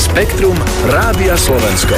Spektrum Rádia Slovensko.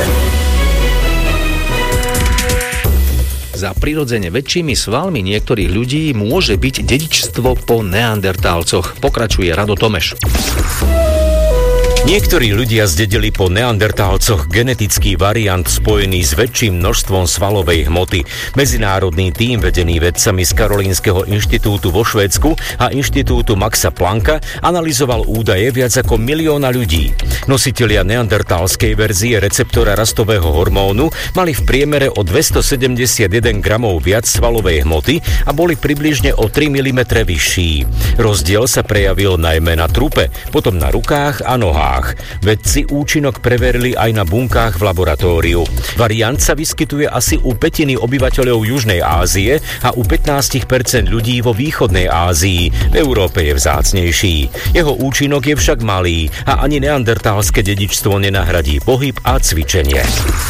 Za prirodzene väčšími svalmi niektorých ľudí môže byť dedičstvo po neandertálcoch. Pokračuje Rado Tomeš. Niektorí ľudia zdedili po neandertálcoch genetický variant spojený s väčším množstvom svalovej hmoty. Medzinárodný tím vedený vedcami z Karolinského inštitútu vo Švédsku a inštitútu Maxa Plancka analyzoval údaje viac ako 1 000 000 ľudí. Nositelia neandertálskej verzie receptora rastového hormónu mali v priemere o 271 gramov viac svalovej hmoty a boli približne o 3 mm vyšší. Rozdiel sa prejavil najmä na trupe, potom na rukách a nohách. Vedci účinok preverili aj na bunkách v laboratóriu. Variant sa vyskytuje asi u 1/5 obyvateľov Južnej Ázie a u 15% ľudí vo Východnej Ázii. V Európe je vzácnejší. Jeho účinok je však malý a ani neandertálske dedičstvo nenahradí pohyb a cvičenie.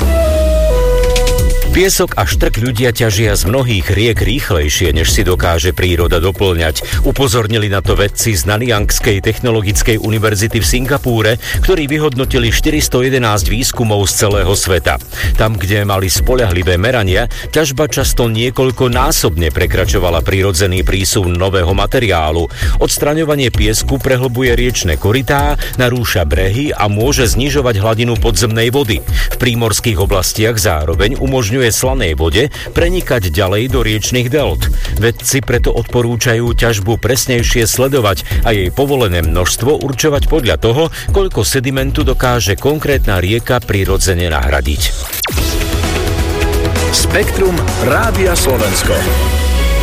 Piesok a štrk ľudia ťažia z mnohých riek rýchlejšie, než si dokáže príroda doplňať. Upozornili na to vedci z Nanyangskej technologickej univerzity v Singapúre, ktorí vyhodnotili 411 výskumov z celého sveta. Tam, kde mali spoľahlivé merania, ťažba často niekoľkonásobne prekračovala prirodzený prísun nového materiálu. Odstraňovanie piesku prehlbuje riečne korytá, narúša brehy a môže znižovať hladinu podzemnej vody. V prímorských oblastiach zároveň umožňuje slanej vode prenikať ďalej do riečnych delt. Vedci preto odporúčajú ťažbu presnejšie sledovať a jej povolené množstvo určovať podľa toho, koľko sedimentu dokáže konkrétna rieka prirodzene nahradiť. Spektrum Rádia Slovensko.